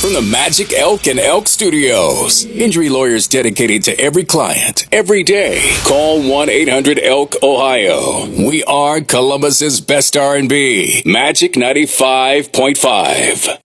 from the Magic Elk and Elk Studios. Injury lawyers dedicated to every client, every day. Call 1-800-ELK-OHIO. We are Columbus's best R&B. Magic 95.5.